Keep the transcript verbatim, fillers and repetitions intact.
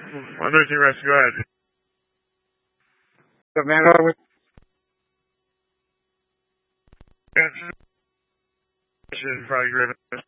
Emergency rescue, go ahead. The man over with. Yes. Probably driven.